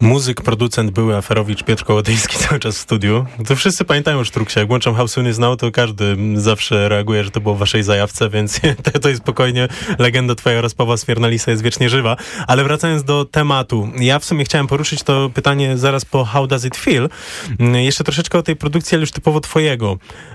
Muzyk, producent, były Aferowicz, Piotr Kołodziejski cały czas w studiu. To wszyscy pamiętają o Sztruksie. Jak włączam How Soon Is Now, to każdy zawsze reaguje, że to było w waszej zajawce, więc to jest spokojnie legenda twoja oraz Pawła Smiernalisa jest wiecznie żywa. Ale wracając do tematu, ja w sumie chciałem poruszyć to pytanie zaraz po How Does It Feel. Jeszcze troszeczkę o tej produkcji, ale już typowo twojego